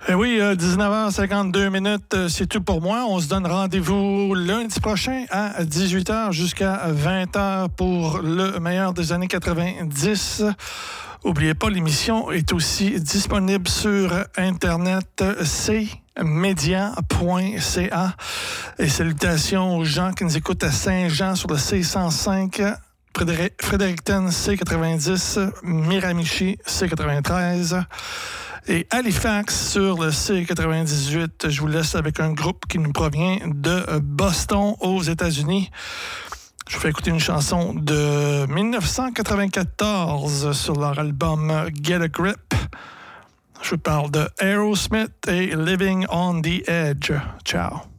Eh oui, 19h52 minutes, c'est tout pour moi. On se donne rendez-vous lundi prochain à 18h jusqu'à 20h pour le meilleur des années 90. N'oubliez pas, l'émission est aussi disponible sur Internet, cmedia.ca. Et salutations aux gens qui nous écoutent à Saint-Jean sur le C105, Fredericton C90, Miramichi C93 et Halifax sur le C98. Je vous laisse avec un groupe qui nous provient de Boston aux États-Unis. Je vous fais écouter une chanson de 1994 sur leur album Get a Grip. Je vous parle de Aerosmith et Living on the Edge. Ciao.